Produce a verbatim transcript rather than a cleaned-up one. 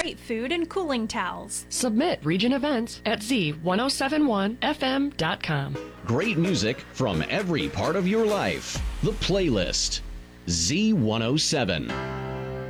great food and cooling towels. Submit region events at z ten seventy-one f m dot com. Great music from every part of your life. The Playlist. Z one oh seven.